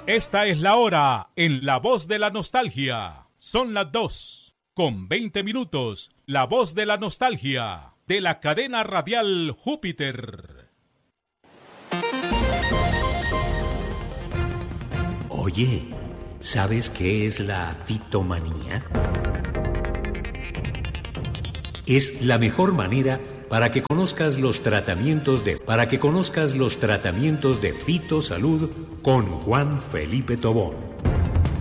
Esta es la hora en La Voz de la Nostalgia. Son las 2:20. La Voz de la Nostalgia, de la cadena radial Júpiter. Oye, ¿sabes qué es la fitomanía? Es la mejor manera para que conozcas los tratamientos de Fitosalud con Juan Felipe Tobón.